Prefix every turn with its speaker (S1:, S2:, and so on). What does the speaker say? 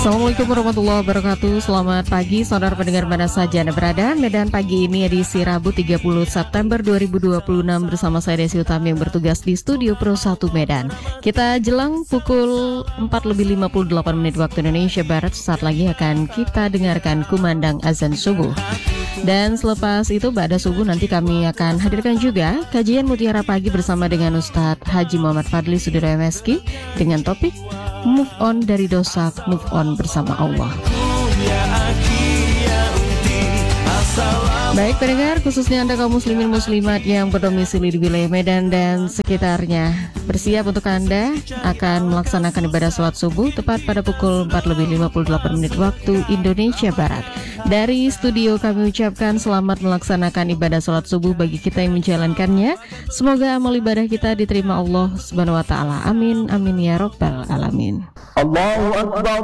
S1: Assalamualaikum warahmatullahi wabarakatuh. Selamat pagi saudara pendengar mana saja Anda berada. Medan pagi ini edisi Rabu 30 September 2026 bersama saya Desi Utami yang bertugas di Studio Pro 1 Medan. Kita jelang pukul 4:58 waktu Indonesia Barat. Saat lagi akan kita dengarkan kumandang azan subuh. Dan selepas itu pada subuh nanti kami akan hadirkan juga kajian Mutiara Pagi bersama dengan Ustadz Haji Muhammad Fadli Sudiro MSki dengan topik Move on dari dosa, move on bersama Allah. Baik pendengar, khususnya Anda kaum muslimin muslimat yang berdomisili di wilayah Medan dan sekitarnya, bersiap untuk Anda akan melaksanakan ibadah sholat subuh tepat pada pukul 4:58 waktu Indonesia Barat. Dari studio kami ucapkan selamat melaksanakan ibadah sholat subuh bagi kita yang menjalankannya. Semoga amal ibadah kita diterima Allah Subhanahu wa Ta'ala. Amin, amin ya Rabbal Alamin.
S2: Allahu Akbar.